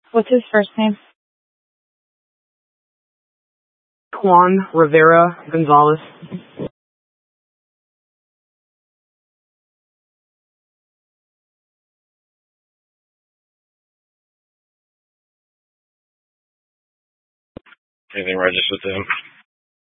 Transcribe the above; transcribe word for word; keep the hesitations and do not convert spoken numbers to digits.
What's his first name? Juan Rivera Gonzalez. Anything registered with him?